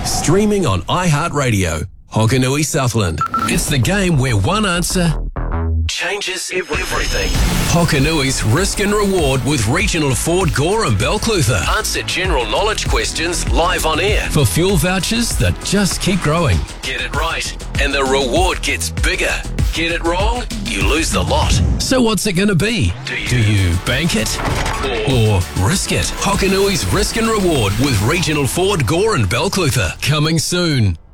Streaming on iHeartRadio. Hokanui Southland. It's the game where one answer changes everything. Hokanui's Risk and Reward with Regional Ford Gore and Belclutha. Answer general knowledge questions live on air for fuel vouchers that just keep growing. Get it right and the reward gets bigger. Get it wrong, you lose the lot. So what's it going to be? Do you bank it or risk it? Hokanui's Risk and Reward with Regional Ford Gore and Belclutha. Coming soon.